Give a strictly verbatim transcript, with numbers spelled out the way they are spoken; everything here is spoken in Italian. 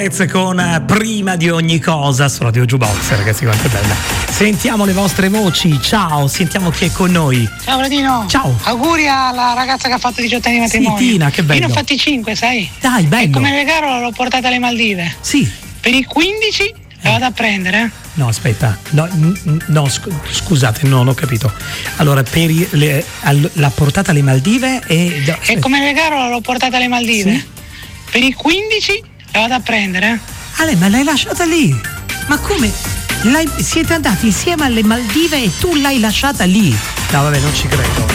Con Prima di ogni cosa su Radio Jukebox, ragazzi, quanto è bella. Sentiamo le vostre voci. Ciao, sentiamo chi è con noi. Ciao Bradino. Ciao. Auguri alla ragazza che ha fatto diciotto anni di matrimonio. Sì, Tina, che bello. Io ne ho fatti cinque, sai? Dai, bello. E come regalo l'ho portata alle Maldive. Sì. Per i quindici la vado a prendere. Eh? No, aspetta. No, no, scusate, non ho capito. Allora, per i, le, l'ha portata alle Maldive e no, e come regalo l'ho portata alle Maldive. Sì? Per i quindici la vado a prendere. Eh? Ale, ma l'hai lasciata lì? Ma come? L'hai, siete andati insieme alle Maldive e tu l'hai lasciata lì? No, vabbè, non ci credo.